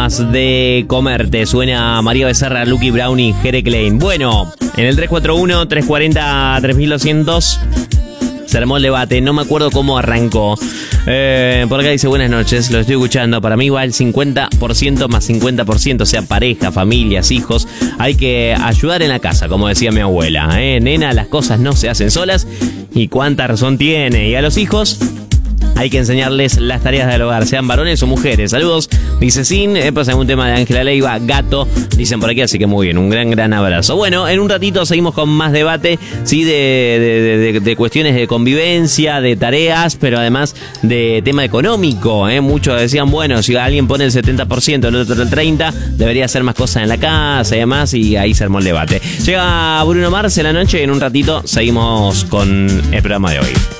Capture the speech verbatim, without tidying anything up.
ganas de comerte. Suena María Becerra, Lucky Brown y Jere Klein. Bueno, en el tres cuatro uno, tres cuatro cero, tres mil doscientos se armó el debate. No me acuerdo cómo arrancó. Eh, por acá dice: buenas noches, lo estoy escuchando. Para mí va el cincuenta por ciento más cincuenta por ciento, o sea, pareja, familias, hijos. Hay que ayudar en la casa, como decía mi abuela. ¿eh? Nena, las cosas no se hacen solas. Y cuánta razón tiene. Y a los hijos hay que enseñarles las tareas del hogar, sean varones o mujeres. Saludos, dice Sin. Eh, pues un tema de Ángela Leiva, Gato, dicen por aquí, así que muy bien, un gran, gran abrazo. Bueno, en un ratito seguimos con más debate, sí, de, de, de, de cuestiones de convivencia, de tareas, pero además de tema económico. Eh. Muchos decían, bueno, si alguien pone el setenta por ciento, el otro el treinta por ciento, debería hacer más cosas en la casa y demás, y ahí se armó el debate. Llega Bruno Mars en la noche y en un ratito seguimos con el programa de hoy.